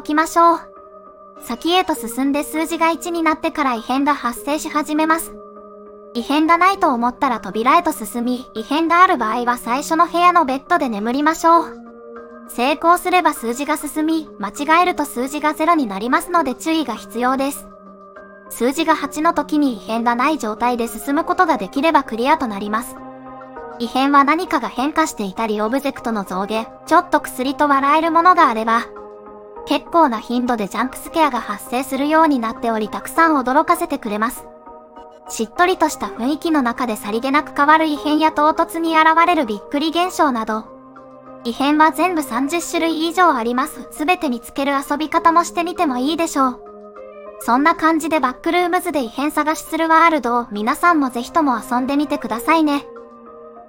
きましょう。先へと進んで数字が1になってから異変が発生し始めます。異変がないと思ったら扉へと進み、異変がある場合は最初の部屋のベッドで眠りましょう。成功すれば数字が進み、間違えると数字が0になりますので注意が必要です。数字が8の時に異変がない状態で進むことができればクリアとなります。異変は何かが変化していたりオブジェクトの増減、ちょっと薬と笑えるものがあれば、結構な頻度でジャンプスケアが発生するようになっておりたくさん驚かせてくれます。しっとりとした雰囲気の中でさりげなく変わる異変や唐突に現れるびっくり現象など、異変は全部30種類以上あります。すべて見つける遊び方もしてみてもいいでしょう。そんな感じでバックルームズで異変探しするワールドを皆さんもぜひとも遊んでみてくださいね。